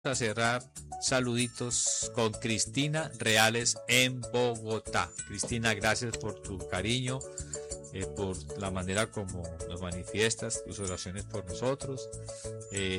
a cerrar saluditos con Cristina Reales en Bogotá. Cristina, gracias por tu cariño, por la manera como nos manifiestas tus oraciones por nosotros.